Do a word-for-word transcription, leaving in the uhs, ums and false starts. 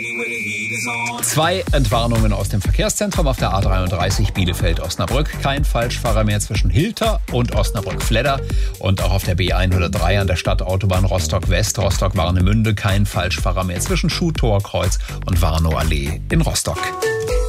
Zwei Entwarnungen aus dem Verkehrszentrum auf der A dreiunddreißig Bielefeld-Osnabrück. Kein Falschfahrer mehr zwischen Hilter und Osnabrück-Fledder. Und auch auf der B hundertdrei an der Stadtautobahn Rostock-West, Rostock-Warnemünde. Kein Falschfahrer mehr zwischen Schuhtorkreuz und Warnow-Allee in Rostock.